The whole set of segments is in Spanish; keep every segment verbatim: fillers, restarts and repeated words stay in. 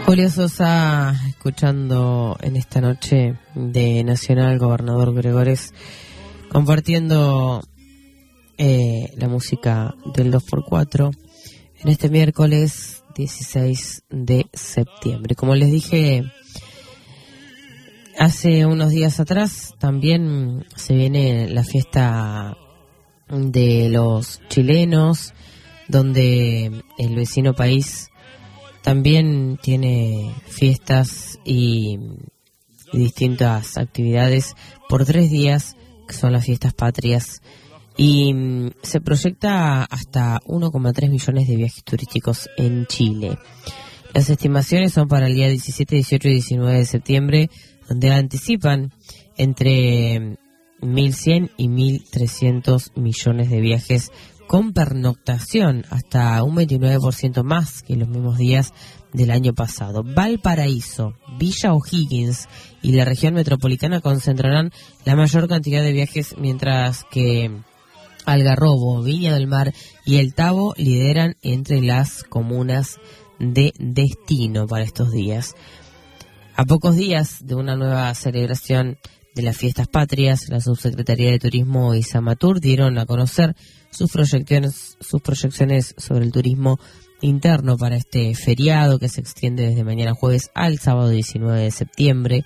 Julio Sosa, escuchando en esta noche de Nacional, Gobernador Gregores, compartiendo eh, la música del dos por cuatro en este miércoles dieciséis de septiembre. Como les dije hace unos días atrás, también se viene la fiesta de los chilenos, donde el vecino país también tiene fiestas y, y distintas actividades por tres días, que son las fiestas patrias, y mm, se proyecta hasta uno coma tres millones de viajes turísticos en Chile. Las estimaciones son para el día diecisiete, dieciocho y diecinueve de septiembre, donde anticipan entre mil cien y mil trescientos millones de viajes con pernoctación, hasta un veintinueve por ciento más que los mismos días del año pasado. Valparaíso, Villa O'Higgins y la región metropolitana concentrarán la mayor cantidad de viajes, mientras que Algarrobo, Viña del Mar y El Tabo lideran entre las comunas de destino para estos días. A pocos días de una nueva celebración de las fiestas patrias, la Subsecretaría de Turismo y Samatur dieron a conocer sus proyecciones, sus proyecciones sobre el turismo interno para este feriado que se extiende desde mañana jueves al sábado diecinueve de septiembre.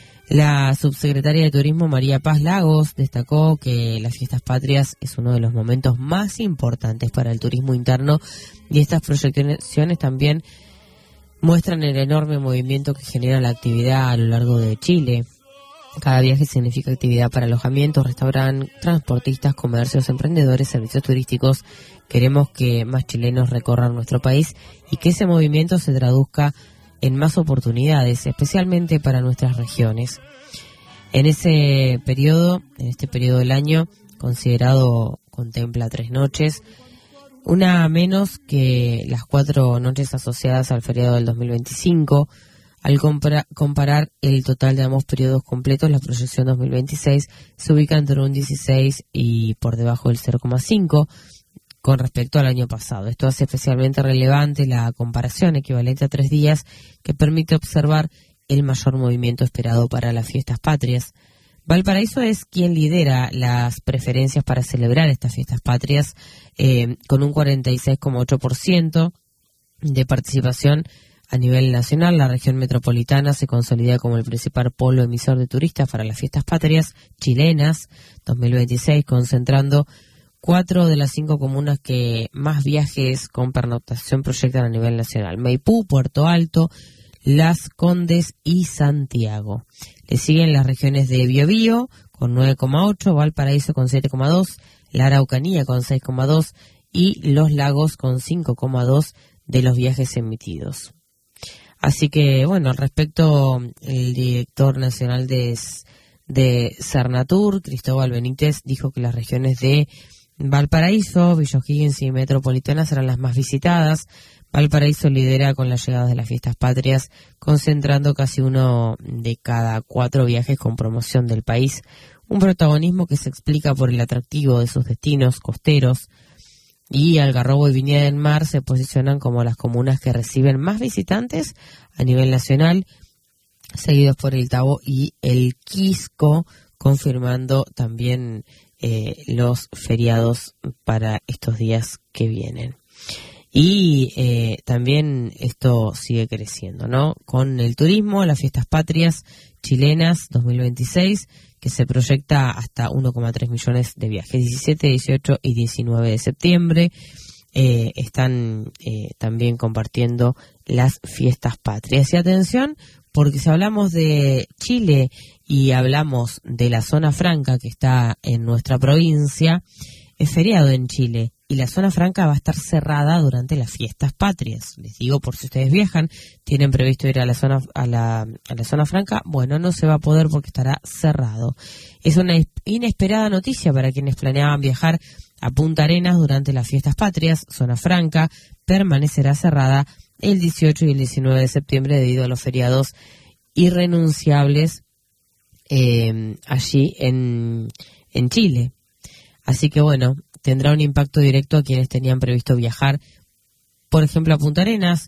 La subsecretaria de Turismo, María Paz Lagos, destacó que las fiestas patrias es uno de los momentos más importantes para el turismo interno, y estas proyecciones también muestran el enorme movimiento que genera la actividad a lo largo de Chile. Cada viaje significa actividad para alojamientos, restaurantes, transportistas, comercios, emprendedores, servicios turísticos. Queremos que más chilenos recorran nuestro país y que ese movimiento se traduzca en más oportunidades, especialmente para nuestras regiones. En ese periodo, en este periodo del año, considerado contempla tres noches, una menos que las cuatro noches asociadas al feriado del dos mil veinticinco. Al compara- comparar el total de ambos periodos completos, la proyección dos mil veintiséis se ubica entre un dieciséis y por debajo del cero coma cinco con respecto al año pasado. Esto hace especialmente relevante la comparación equivalente a tres días, que permite observar el mayor movimiento esperado para las fiestas patrias. Valparaíso es quien lidera las preferencias para celebrar estas fiestas patrias, eh, con un cuarenta y seis coma ocho por ciento de participación. A nivel nacional, la región metropolitana se consolida como el principal polo emisor de turistas para las fiestas patrias chilenas dos mil veintiséis, concentrando cuatro de las cinco comunas que más viajes con pernoctación proyectan a nivel nacional: Maipú, Puerto Alto, Las Condes y Santiago. Le siguen las regiones de Biobío con nueve coma ocho, Valparaíso con siete coma dos, la Araucanía con seis coma dos y Los Lagos con cinco coma dos de los viajes emitidos. Así que, bueno, al respecto, el director nacional de, de Cernatur, Cristóbal Benítez, dijo que las regiones de Valparaíso, Villa O'Higgins y Metropolitana serán las más visitadas. Valparaíso lidera con las llegadas de las fiestas patrias, concentrando casi uno de cada cuatro viajes con promoción del país, un protagonismo que se explica por el atractivo de sus destinos costeros. Y Algarrobo y Viña del Mar se posicionan como las comunas que reciben más visitantes a nivel nacional, seguidos por El Tabo y el Quisco, confirmando también eh, los feriados para estos días que vienen. Y eh, también esto sigue creciendo, ¿no? Con el turismo, las fiestas patrias chilenas dos mil veintiséis, que se proyecta hasta uno coma tres millones de viajes, diecisiete, dieciocho y diecinueve de septiembre, eh, están eh, también compartiendo las fiestas patrias. Y atención, porque si hablamos de Chile y hablamos de la zona franca que está en nuestra provincia, es feriado en Chile y la zona franca va a estar cerrada durante las fiestas patrias. Les digo, por si ustedes viajan, tienen previsto ir a la zona a la, a la zona franca, bueno, no se va a poder porque estará cerrado. Es una inesperada noticia para quienes planeaban viajar a Punta Arenas durante las fiestas patrias. Zona franca permanecerá cerrada el dieciocho y el diecinueve de septiembre debido a los feriados irrenunciables eh, allí en, en Chile. Así que bueno, tendrá un impacto directo a quienes tenían previsto viajar, por ejemplo, a Punta Arenas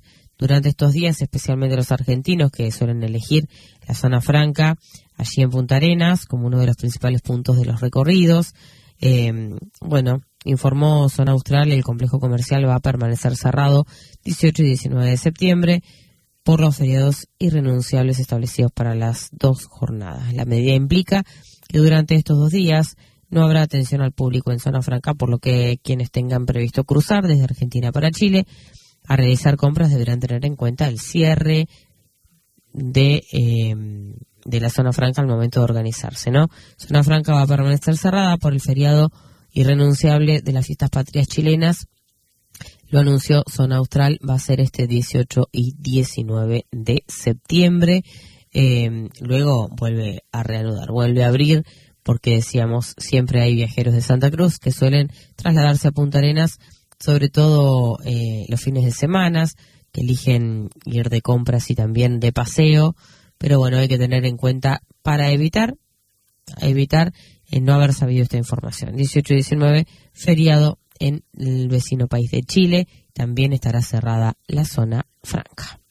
durante estos días, especialmente los argentinos que suelen elegir la zona franca allí en Punta Arenas como uno de los principales puntos de los recorridos. Eh, bueno, informó Zona Austral, el complejo comercial va a permanecer cerrado dieciocho y diecinueve de septiembre por los feriados irrenunciables establecidos para las dos jornadas. La medida implica que durante estos dos días no habrá atención al público en Zona Franca, por lo que quienes tengan previsto cruzar desde Argentina para Chile a realizar compras deberán tener en cuenta el cierre de eh, de la Zona Franca al momento de organizarse, ¿no? Zona Franca va a permanecer cerrada por el feriado irrenunciable de las fiestas patrias chilenas. Lo anunció Zona Austral, va a ser este dieciocho y diecinueve de septiembre. Eh, luego vuelve a reanudar, vuelve a abrir, porque decíamos, siempre hay viajeros de Santa Cruz que suelen trasladarse a Punta Arenas, sobre todo eh, los fines de semana, que eligen ir de compras y también de paseo, pero bueno, hay que tener en cuenta para evitar, evitar eh, no haber sabido esta información. dieciocho y diecinueve, feriado en el vecino país de Chile, también estará cerrada la Zona Franca.